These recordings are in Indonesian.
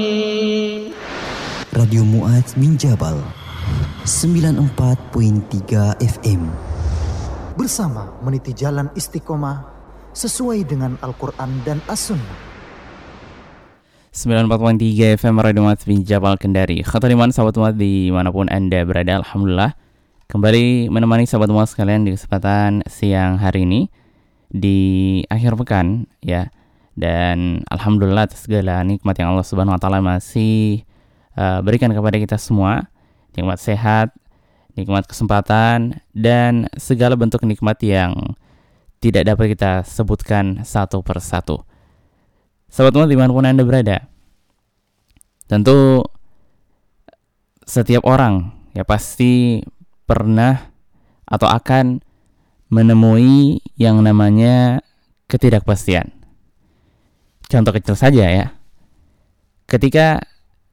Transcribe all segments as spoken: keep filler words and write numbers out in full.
Radio Mu'adz bin Jabal sembilan puluh empat koma tiga F M bersama meniti jalan istiqomah sesuai dengan Al-Quran dan As-Sunnah. sembilan puluh empat koma tiga F M Radio Mu'adz bin Jabal Kendari. Khatariman sahabat Mu'adz dimanapun Anda berada, alhamdulillah kembali menemani sahabat Mu'adz sekalian di kesempatan siang hari ini di akhir pekan ya. Dan alhamdulillah atas segala nikmat yang Allah Subhanahu wa taala masih uh, berikan kepada kita semua, nikmat sehat, nikmat kesempatan, dan segala bentuk nikmat yang tidak dapat kita sebutkan satu persatu. Sahabat Mu'adz dimanapun Anda berada, tentu setiap orang ya pasti pernah atau akan menemui yang namanya ketidakpastian. Contoh kecil saja ya, ketika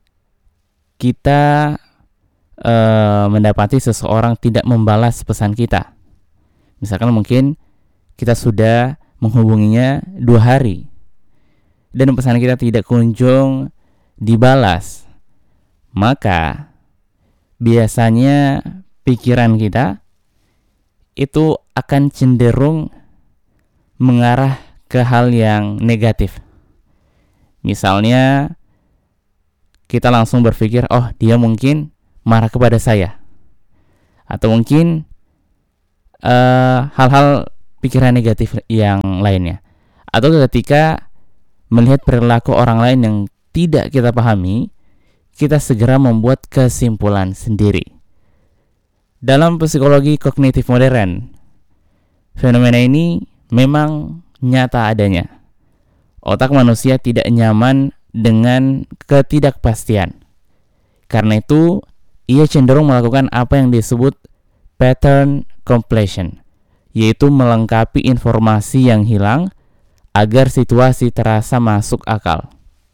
kita e, mendapati seseorang tidak membalas pesan kita. Misalkan mungkin kita sudah menghubunginya dua hari dan pesan kita tidak kunjung dibalas, maka biasanya pikiran kita itu akan cenderung mengarah ke hal yang negatif. Misalnya kita langsung berpikir, oh dia mungkin marah kepada saya, atau mungkin uh, hal-hal pikiran negatif yang lainnya. Atau ketika melihat perilaku orang lain yang tidak kita pahami, kita segera membuat kesimpulan sendiri. Dalam psikologi kognitif modern, fenomena ini memang nyata adanya. Otak manusia tidak nyaman dengan ketidakpastian. Karena itu, ia cenderung melakukan apa yang disebut pattern completion, yaitu melengkapi informasi yang hilang agar situasi terasa masuk akal.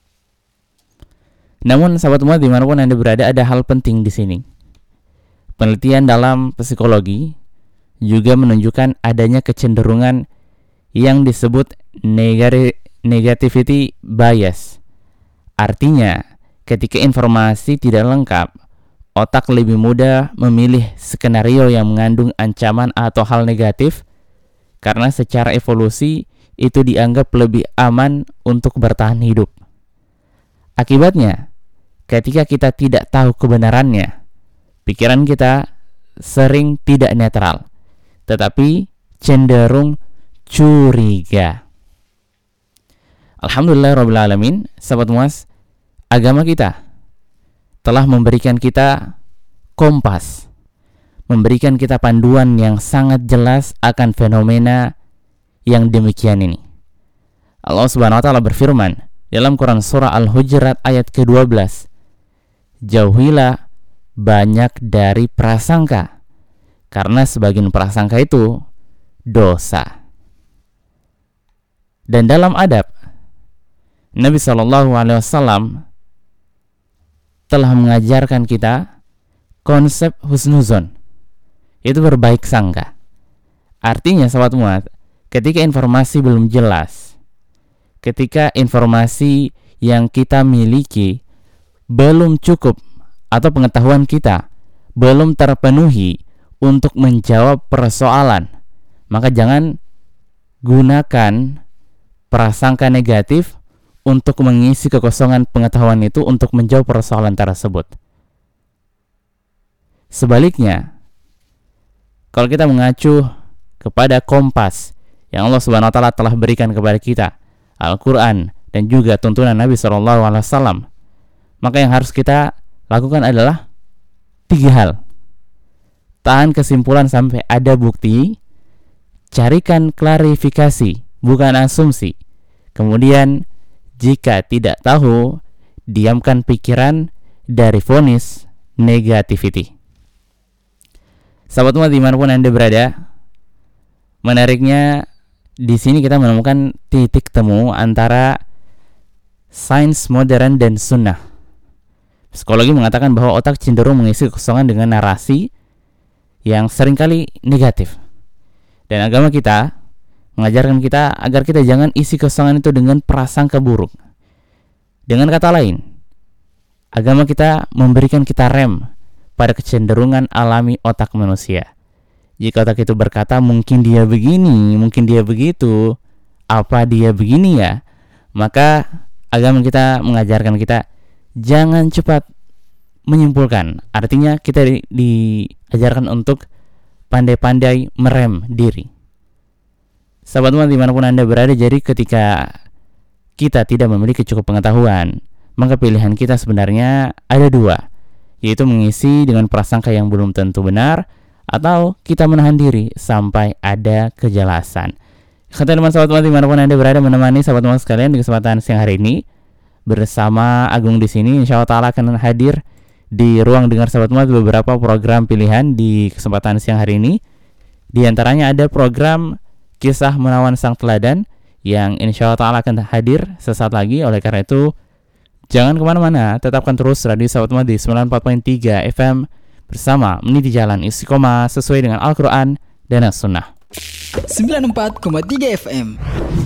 Namun, sahabat Mu'adz dimanapun Anda berada, ada hal penting di sini. Penelitian dalam psikologi juga menunjukkan adanya kecenderungan yang disebut negari negativity bias. Artinya, ketika informasi tidak lengkap, otak lebih mudah memilih skenario yang mengandung ancaman atau hal negatif karena secara evolusi itu dianggap lebih aman untuk bertahan hidup. Akibatnya, ketika kita tidak tahu kebenarannya, pikiran kita sering tidak netral, tetapi cenderung curiga. Alhamdulillah Rabbil Alamin, sahabat Mu'adz, agama kita telah memberikan kita kompas, memberikan kita panduan yang sangat jelas akan fenomena yang demikian ini. Allah Subhanahu wa taala berfirman dalam Quran surah Al-Hujurat ayat kedua belas, jauhilah banyak dari prasangka, karena sebagian prasangka itu dosa. Dan dalam adab, Nabi shallallahu alaihi wasallam telah mengajarkan kita konsep husnuzon, itu berbaik sangka. Artinya sahabat Mu'adz, ketika informasi belum jelas, ketika informasi yang kita miliki belum cukup atau pengetahuan kita belum terpenuhi untuk menjawab persoalan, maka jangan gunakan prasangka negatif untuk mengisi kekosongan pengetahuan itu untuk menjawab persoalan tersebut. Sebaliknya, kalau kita mengacu kepada kompas yang Allah Subhanahu wa taala telah berikan kepada kita, Al-Quran dan juga tuntunan Nabi shallallahu alaihi wasallam, maka yang harus kita lakukan adalah tiga hal. Tahan kesimpulan sampai ada bukti, carikan klarifikasi, bukan asumsi. Kemudian, jika tidak tahu, diamkan pikiran dari vonis negativity. Sahabat Mu'adz dimanapun Anda berada, menariknya di sini kita menemukan titik temu antara sains modern dan sunnah. Psikologi mengatakan bahwa otak cenderung mengisi kekosongan dengan narasi yang seringkali negatif. Dan agama kita mengajarkan kita agar kita jangan isi kekosongan itu dengan prasangka buruk. Dengan kata lain, agama kita memberikan kita rem pada kecenderungan alami otak manusia. Jika otak itu berkata mungkin dia begini, mungkin dia begitu, apa dia begini ya, maka agama kita mengajarkan kita jangan cepat menyimpulkan. Artinya kita di, diajarkan untuk pandai-pandai merem diri. Sahabat umat dimanapun Anda berada, jadi ketika kita tidak memiliki cukup pengetahuan, maka pilihan kita sebenarnya ada dua, yaitu mengisi dengan prasangka yang belum tentu benar, atau kita menahan diri sampai ada kejelasan. Kata teman sahabat umat dimanapun Anda berada, menemani sahabat umat sekalian di kesempatan siang hari ini bersama Agung di sini, insya Allah Ta'ala akan hadir di ruang dengar sahabat umat beberapa program pilihan di kesempatan siang hari ini. Di antaranya ada program Kisah Menawan Sang Teladan yang insya Allah Ta'ala akan hadir sesaat lagi. Oleh karena itu jangan kemana-mana, tetapkan terus radio sahabat umat di sembilan puluh empat koma tiga F M bersama meniti jalan istiqomah sesuai dengan Al-Quran dan As-Sunnah. sembilan puluh empat koma tiga F M.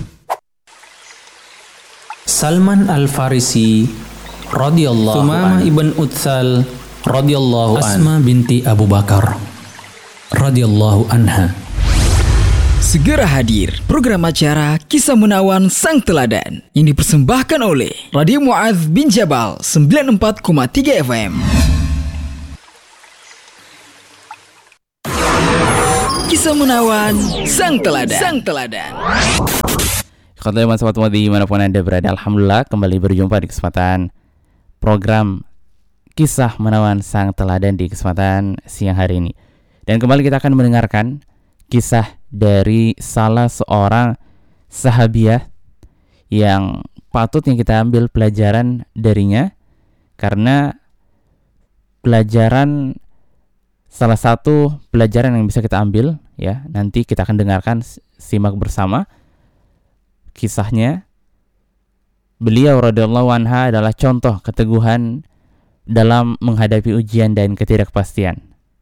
Salman Al-Farisi radhiyallahu anhu, Sumamah ibn Utsal radhiyallahu anhu, Asma binti Abu Bakar radhiyallahu anha. Segera hadir program acara Kisah Menawan Sang Teladan yang dipersembahkan oleh Radio Mu'adz bin Jabal sembilan puluh empat koma tiga F M. Kisah Menawan Sang Teladan. Sang Teladan. Kata teman sahabat umat dimanapun Anda berada, alhamdulillah kembali berjumpa di kesempatan program Kisah Menawan Sang Teladan di kesempatan siang hari ini. Dan kembali kita akan mendengarkan kisah dari salah seorang sahabiah yang patutnya kita ambil pelajaran darinya, karena pelajaran salah satu pelajaran yang bisa kita ambil ya, nanti kita akan dengarkan, simak bersama kisahnya. Beliau radhiyallahu anha adalah contoh keteguhan dalam menghadapi ujian dan ketidakpastian,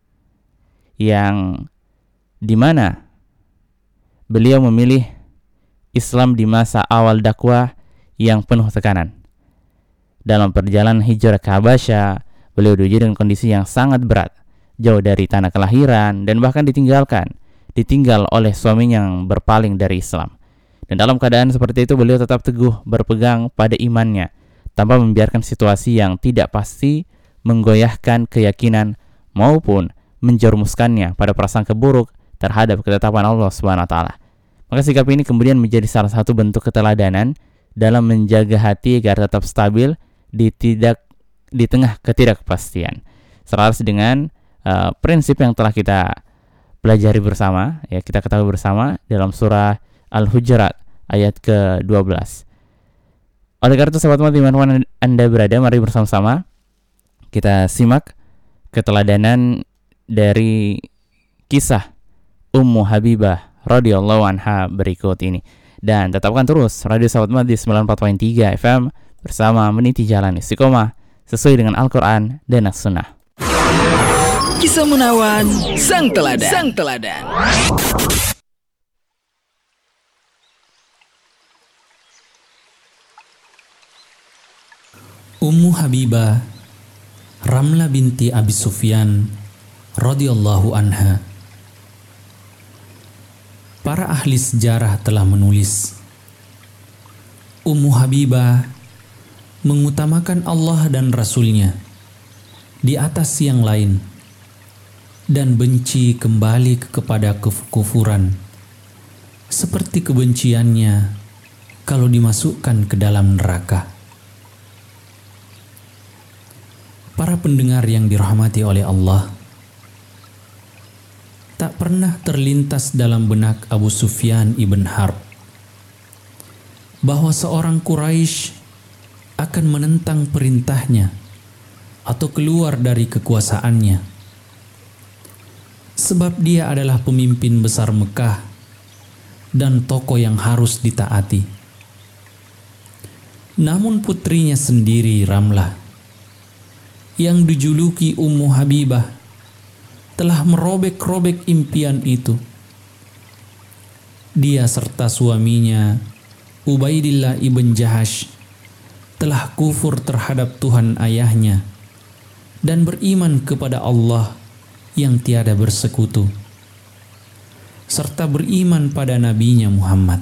yang dimana beliau memilih Islam di masa awal dakwah yang penuh tekanan. Dalam perjalanan hijrah ke Habasyah, beliau diuji dengan kondisi yang sangat berat, jauh dari tanah kelahiran, dan bahkan ditinggalkan, ditinggal oleh suaminya yang berpaling dari Islam. Dan dalam keadaan seperti itu, beliau tetap teguh berpegang pada imannya, tanpa membiarkan situasi yang tidak pasti menggoyahkan keyakinan maupun menjerumuskannya pada prasangka buruk terhadap ketetapan Allah Subhanahu wa taala. Maka sikap ini kemudian menjadi salah satu bentuk keteladanan dalam menjaga hati agar tetap stabil di tidak di tengah ketidakpastian. Selaras dengan uh, prinsip yang telah kita pelajari bersama, ya kita ketahui bersama dalam surah Al-Hujurat ayat ke dua belas. Oleh karena itu sahabat umat dimanapun Anda berada, mari bersama-sama kita simak keteladanan dari kisah Ummu Habibah radhiyallahu anha berikut ini. Dan tetapkan terus radio sahabat umat di sembilan puluh empat koma tiga F M bersama meniti jalan istiqomah sesuai dengan Al-Quran dan As-Sunnah. Kisah Menawan Sang Teladan. Sang Teladan. Ummu Habibah Ramlah binti Abi Sufyan radhiyallahu anha. Para ahli sejarah telah menulis, Ummu Habibah mengutamakan Allah dan Rasul-Nya di atas yang lain dan benci kembali kepada kekufuran seperti kebenciannya kalau dimasukkan ke dalam neraka. Para pendengar yang dirahmati oleh Allah, tak pernah terlintas dalam benak Abu Sufyan ibn Harb bahwa seorang Quraisy akan menentang perintahnya atau keluar dari kekuasaannya, sebab dia adalah pemimpin besar Mekah dan tokoh yang harus ditaati. Namun putrinya sendiri, Ramlah, yang dijuluki Ummu Habibah, telah merobek-robek impian itu. Dia serta suaminya Ubaidillah ibn Jahash telah kufur terhadap Tuhan ayahnya dan beriman kepada Allah yang tiada bersekutu, serta beriman pada nabinya Muhammad.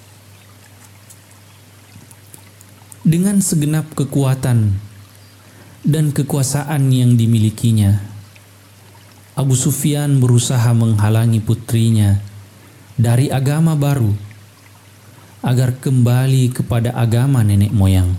Dengan segenap kekuatan dan kekuasaan yang dimilikinya, Abu Sufyan berusaha menghalangi putrinya dari agama baru agar kembali kepada agama nenek moyang.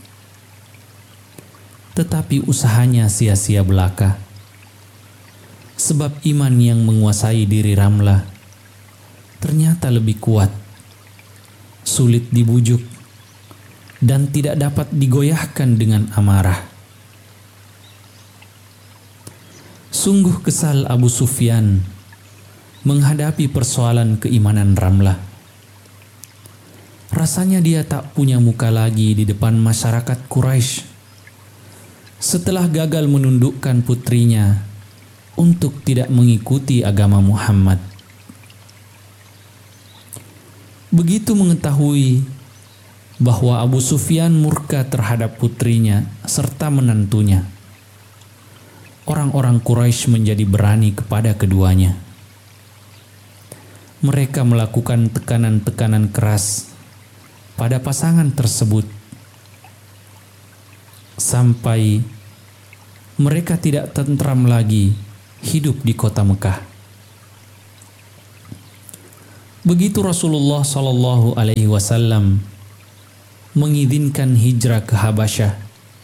Tetapi usahanya sia-sia belaka, sebab iman yang menguasai diri Ramlah ternyata lebih kuat, sulit dibujuk, dan tidak dapat digoyahkan dengan amarah. Sungguh kesal Abu Sufyan menghadapi persoalan keimanan Ramlah. Rasanya dia tak punya muka lagi di depan masyarakat Quraisy setelah gagal menundukkan putrinya untuk tidak mengikuti agama Muhammad. Begitu mengetahui bahwa Abu Sufyan murka terhadap putrinya serta menantunya, orang-orang Quraisy menjadi berani kepada keduanya. Mereka melakukan tekanan-tekanan keras pada pasangan tersebut sampai mereka tidak tentram lagi hidup di kota Mekah. Begitu Rasulullah Shallallahu Alaihi Wasallam mengizinkan hijrah ke Habasyah,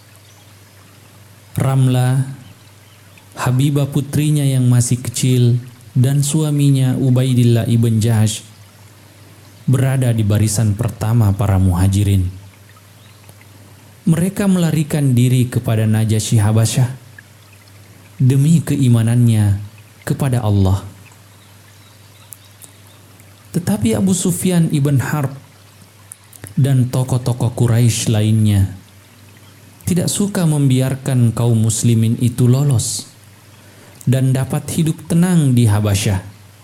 Ramlah, Habibah putrinya yang masih kecil, dan suaminya Ubaidillah ibn Jahsh berada di barisan pertama para muhajirin. Mereka melarikan diri kepada Najasyi Habasyah demi keimanannya kepada Allah. Tetapi Abu Sufyan ibn Harb dan tokoh-tokoh Quraisy lainnya tidak suka membiarkan kaum muslimin itu lolos dan dapat hidup tenang di Habasyah.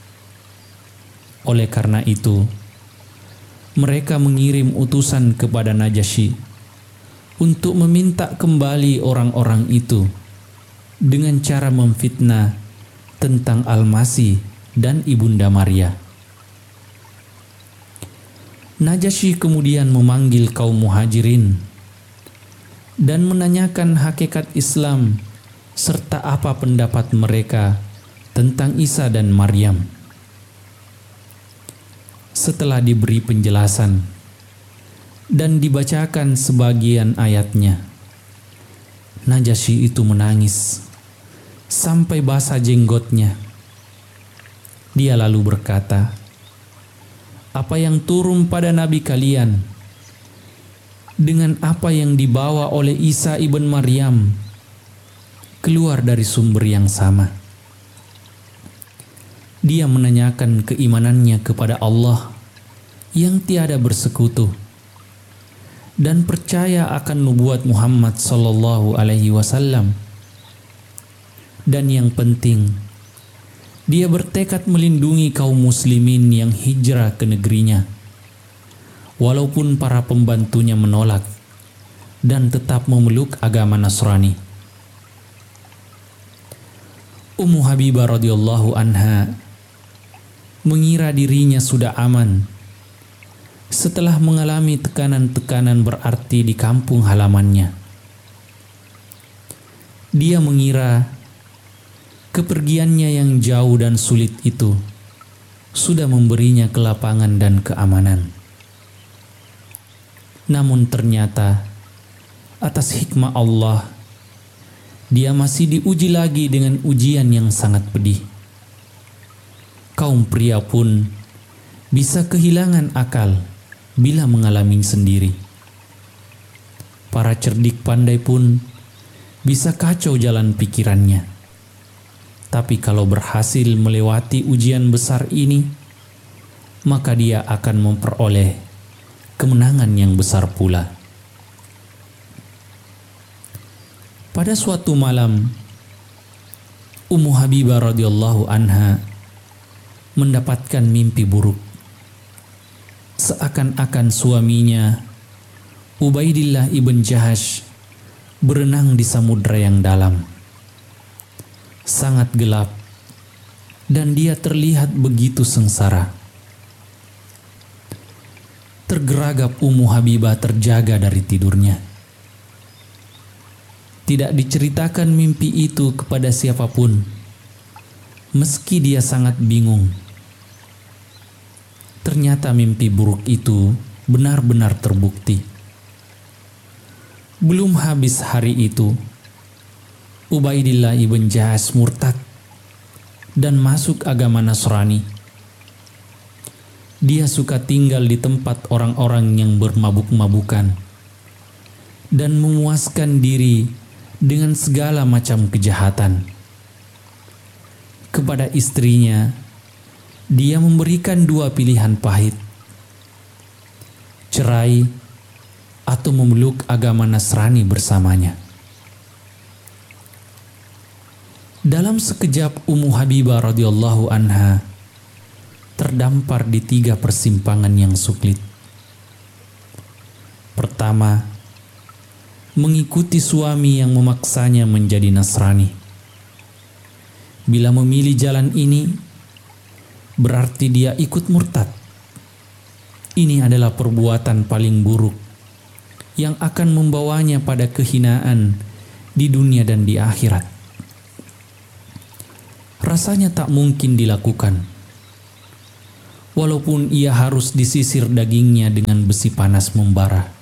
Oleh karena itu, mereka mengirim utusan kepada Najasyi untuk meminta kembali orang-orang itu dengan cara memfitnah tentang Al-Masih dan Ibunda Maria. Najasyi kemudian memanggil kaum muhajirin dan menanyakan hakikat Islam serta apa pendapat mereka tentang Isa dan Maryam. Setelah diberi penjelasan dan dibacakan sebagian ayatnya, Najasyi itu menangis sampai basah jenggotnya. Dia lalu berkata, "Apa yang turun pada nabi kalian dengan apa yang dibawa oleh Isa ibn Maryam keluar dari sumber yang sama." Dia menanyakan keimanannya kepada Allah yang tiada bersekutu dan percaya akan nubuat Muhammad sallallahu alaihi wasallam. Dan yang penting, dia bertekad melindungi kaum muslimin yang hijrah ke negerinya, walaupun para pembantunya menolak dan tetap memeluk agama Nasrani. Ummu Habibah radhiyallahu anha mengira dirinya sudah aman setelah mengalami tekanan-tekanan berarti di kampung halamannya. Dia mengira kepergiannya yang jauh dan sulit itu sudah memberinya kelapangan dan keamanan. Namun ternyata atas hikmah Allah, dia masih diuji lagi dengan ujian yang sangat pedih. Kaum pria pun bisa kehilangan akal bila mengalami sendiri. Para cerdik pandai pun bisa kacau jalan pikirannya. Tapi kalau berhasil melewati ujian besar ini, maka dia akan memperoleh kemenangan yang besar pula. Pada suatu malam, Ummu Habibah radhiyallahu anha mendapatkan mimpi buruk. Seakan-akan suaminya, Ubaidillah ibn Jahash berenang di samudra yang dalam. Sangat gelap dan dia terlihat begitu sengsara. Tergeragap Ummu Habibah terjaga dari tidurnya. Tidak diceritakan mimpi itu kepada siapapun, meski dia sangat bingung. Ternyata mimpi buruk itu benar-benar terbukti. Belum habis hari itu, Ubaidillah ibn Jahash murtad dan masuk agama Nasrani. Dia suka tinggal di tempat orang-orang yang bermabuk-mabukan dan memuaskan diri dengan segala macam kejahatan. Kepada istrinya, dia memberikan dua pilihan pahit: cerai atau memeluk agama Nasrani bersamanya. Dalam sekejap Ummu Habibah radhiyallahu anha terdampar di tiga persimpangan yang sulit. Pertama, mengikuti suami yang memaksanya menjadi Nasrani. Bila memilih jalan ini, berarti dia ikut murtad. Ini adalah perbuatan paling buruk yang akan membawanya pada kehinaan di dunia dan di akhirat. Rasanya tak mungkin dilakukan, walaupun ia harus disisir dagingnya dengan besi panas membara.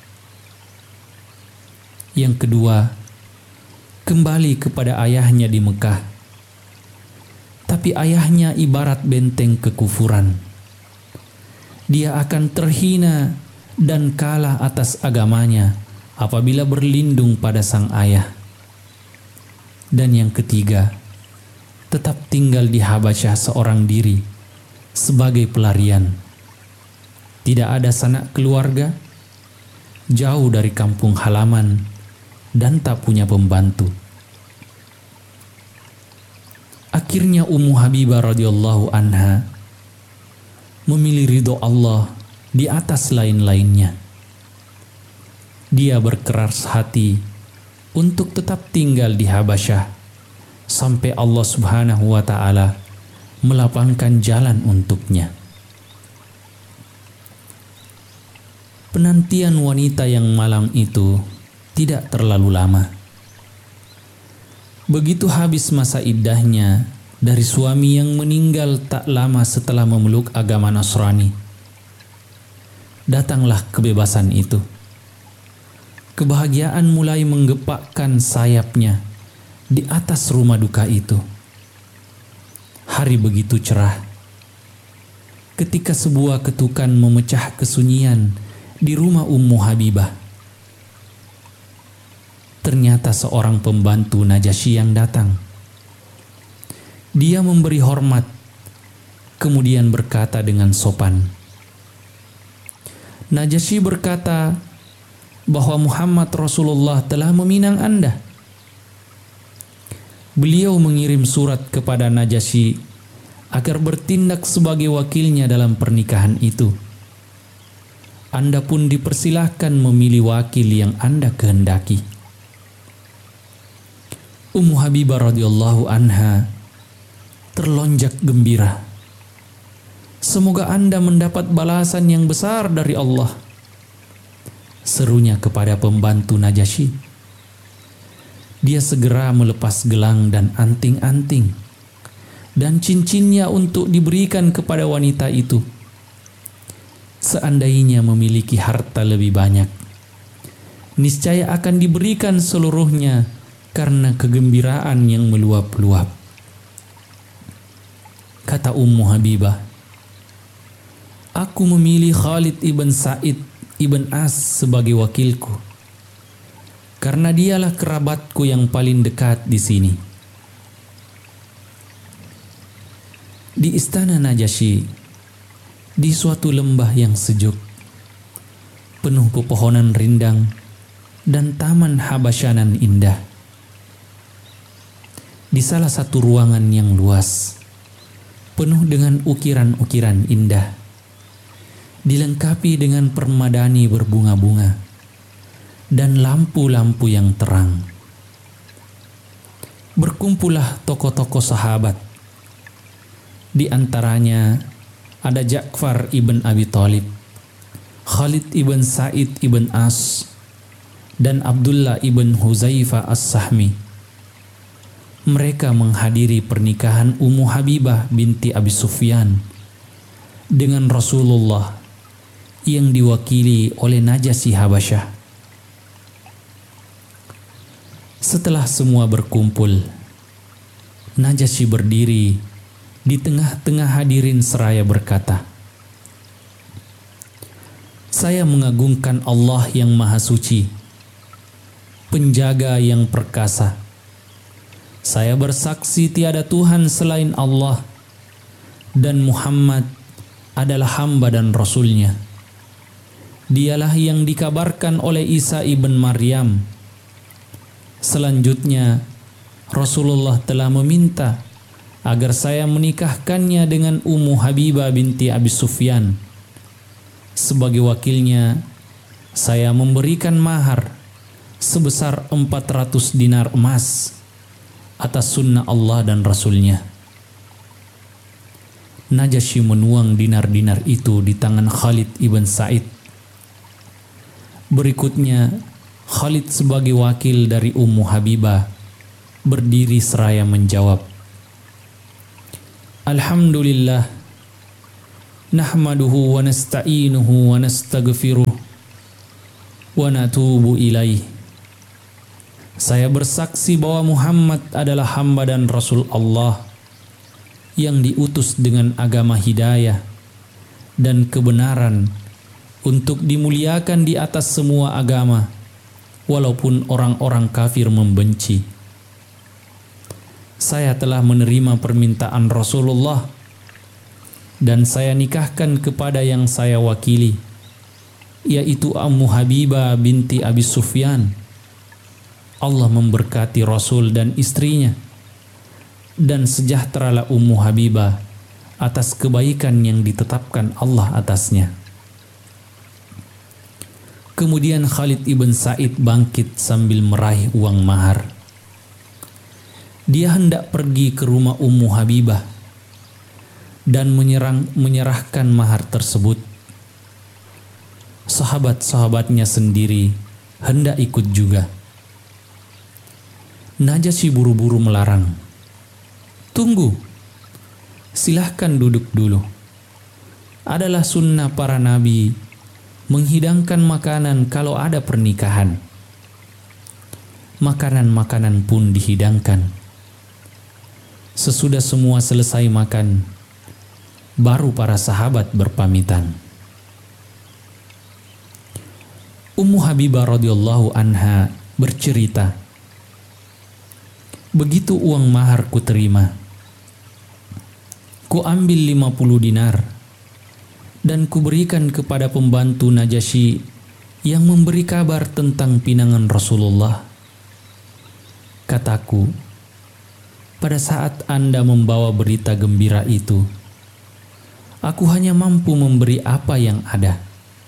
Yang kedua, kembali kepada ayahnya di Mekah. Tapi ayahnya ibarat benteng kekufuran. Dia akan terhina dan kalah atas agamanya apabila berlindung pada sang ayah. Dan yang ketiga, tetap tinggal di Habasyah seorang diri sebagai pelarian. Tidak ada sanak keluarga, jauh dari kampung halaman, dan tak punya pembantu. Akhirnya Ummu Habibah radhiyallahu anha memilih ridho Allah di atas lain-lainnya. Dia berkeras hati untuk tetap tinggal di Habasyah sampai Allah Subhanahu wa taala melapangkan jalan untuknya. Penantian wanita yang malang itu tidak terlalu lama. Begitu habis masa iddahnya dari suami yang meninggal tak lama setelah memeluk agama Nasrani, datanglah kebebasan itu. Kebahagiaan mulai menggepakkan sayapnya di atas rumah duka itu. Hari begitu cerah, ketika sebuah ketukan memecah kesunyian di rumah Ummu Habibah. Ternyata seorang pembantu Najasyi yang datang. Dia memberi hormat, kemudian berkata dengan sopan. Najasyi berkata bahwa Muhammad Rasulullah telah meminang Anda. Beliau mengirim surat kepada Najasyi agar bertindak sebagai wakilnya dalam pernikahan itu. Anda pun dipersilahkan memilih wakil yang Anda kehendaki. Ummu Habibah radhiyallahu anha terlonjak gembira. Semoga Anda mendapat balasan yang besar dari Allah, serunya kepada pembantu Najasyi. Dia segera melepas gelang dan anting-anting dan cincinnya untuk diberikan kepada wanita itu. Seandainya memiliki harta lebih banyak, niscaya akan diberikan seluruhnya karena kegembiraan yang meluap-luap. Kata Ummu Habibah, aku memilih Khalid ibn Sa'id ibn As sebagai wakilku, karena dialah kerabatku yang paling dekat di sini. Di istana Najasyi, di suatu lembah yang sejuk, penuh pepohonan rindang dan taman habasyanan indah. Di salah satu ruangan yang luas, penuh dengan ukiran-ukiran indah, dilengkapi dengan permadani berbunga-bunga, dan lampu-lampu yang terang. Berkumpullah tokoh-tokoh sahabat. Di antaranya ada Ja'far ibn Abi Thalib, Khalid ibn Sa'id ibn As, dan Abdullah ibn Huzaifah as-Sahmi. Mereka menghadiri pernikahan Ummu Habibah binti Abi Sufyan dengan Rasulullah yang diwakili oleh Najasyi Habasyah. Setelah semua berkumpul, Najasyi berdiri di tengah-tengah hadirin seraya berkata, "Saya mengagungkan Allah yang Maha Suci, Penjaga yang perkasa. Saya bersaksi tiada Tuhan selain Allah, dan Muhammad adalah hamba dan Rasul-Nya. Dialah yang dikabarkan oleh Isa ibn Maryam. Selanjutnya, Rasulullah telah meminta agar saya menikahkannya dengan Ummu Habibah binti Abi Sufyan. Sebagai wakilnya, saya memberikan mahar sebesar empat ratus dinar emas atas sunnah Allah dan Rasul-Nya." Najasyi menuang dinar-dinar itu di tangan Khalid ibn Sa'id. Berikutnya, Khalid sebagai wakil dari Ummu Habibah berdiri seraya menjawab, "Alhamdulillah, nahmaduhu wa nasta'inuhu wa nastaghfiruh wa natubu ilaih." Saya bersaksi bahwa Muhammad adalah hamba dan Rasul Allah yang diutus dengan agama hidayah dan kebenaran untuk dimuliakan di atas semua agama, walaupun orang-orang kafir membenci. Saya telah menerima permintaan Rasulullah dan saya nikahkan kepada yang saya wakili, yaitu Ummu Habibah binti Abi Sufyan. Allah memberkati Rasul dan istrinya, dan sejahteralah Ummu Habibah atas kebaikan yang ditetapkan Allah atasnya. Kemudian Khalid ibn Sa'id bangkit sambil meraih uang mahar. Dia hendak pergi ke rumah Ummu Habibah dan menyerang, menyerahkan mahar tersebut. Sahabat-sahabatnya sendiri hendak ikut juga. Najasyi buru-buru melarang. "Tunggu, silahkan duduk dulu. Adalah sunnah para nabi menghidangkan makanan kalau ada pernikahan. Makanan-makanan pun dihidangkan. Sesudah semua selesai makan, baru para sahabat berpamitan." Ummu Habibah radhiyallahu anha bercerita, "Begitu uang mahar ku terima, ku ambil lima puluh dinar dan ku berikan kepada pembantu Najasyi yang memberi kabar tentang pinangan Rasulullah. Kataku, pada saat Anda membawa berita gembira itu, aku hanya mampu memberi apa yang ada."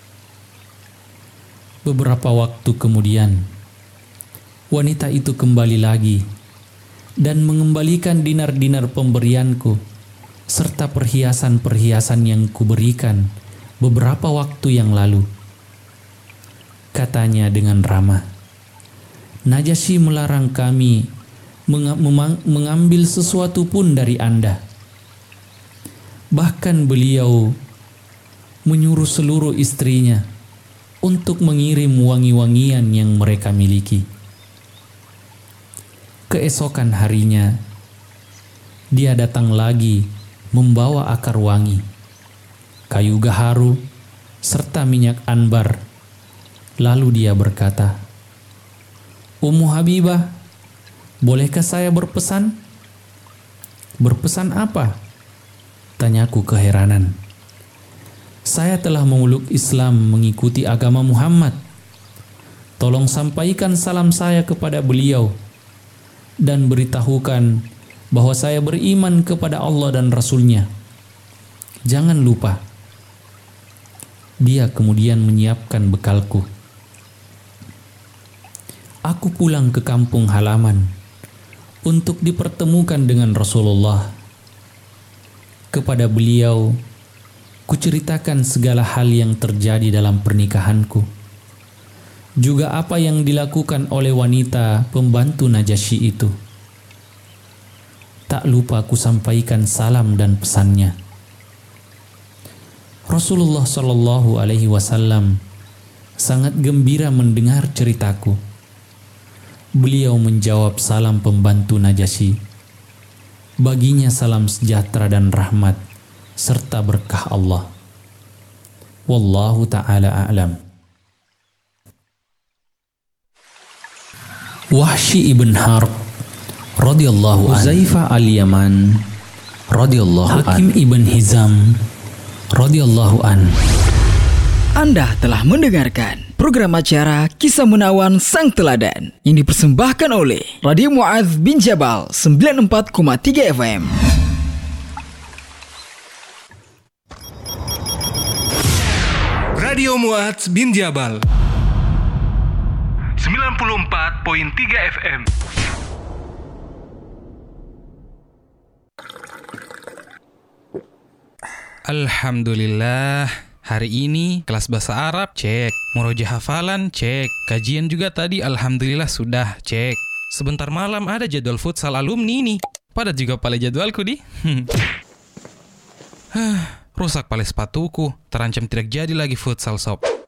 Beberapa waktu kemudian, wanita itu kembali lagi dan mengembalikan dinar-dinar pemberianku serta perhiasan-perhiasan yang kuberikan beberapa waktu yang lalu. Katanya dengan ramah, "Najasyi melarang kami meng- meng- mengambil sesuatu pun dari Anda. Bahkan beliau menyuruh seluruh istrinya untuk mengirim wangi-wangian yang mereka miliki." Keesokan harinya, dia datang lagi membawa akar wangi, kayu gaharu, serta minyak anbar. Lalu dia berkata, "Ummu Habibah, bolehkah saya berpesan?" "Berpesan apa?" tanyaku keheranan. "Saya telah memeluk Islam mengikuti agama Muhammad. Tolong sampaikan salam saya kepada beliau dan beritahukan bahwa saya beriman kepada Allah dan Rasul-Nya. Jangan lupa." Dia kemudian menyiapkan bekalku. aku pulang ke kampung halaman untuk dipertemukan dengan Rasulullah. Kepada beliau, kuceritakan segala hal yang terjadi dalam pernikahanku, juga apa yang dilakukan oleh wanita pembantu Najasyi itu. Tak lupa ku sampaikan salam dan pesannya. Rasulullah Shallallahu Alaihi Wasallam sangat gembira mendengar ceritaku. Beliau menjawab salam pembantu Najasyi. Baginya salam sejahtera dan rahmat serta berkah Allah. Wallahu ta'ala a'lam. Wahsy ibn Harb radhiyallahu an, Huzaifah al-Yaman radhiyallahu an, Hakim ibn Hizam radhiyallahu an. Anda telah mendengarkan program acara Kisah Menawan Sang Teladan yang dipersembahkan oleh Radio Mu'adz bin Jabal sembilan puluh empat koma tiga F M. Radio Mu'adz bin Jabal sembilan puluh empat koma tiga F M. Alhamdulillah, hari ini kelas bahasa Arab cek, murojaah hafalan cek, kajian juga tadi alhamdulillah sudah cek. Sebentar malam ada jadwal futsal alumni nih. Padat juga pale jadwalku di. Rusak pale sepatuku, terancam tidak jadi lagi futsal sob.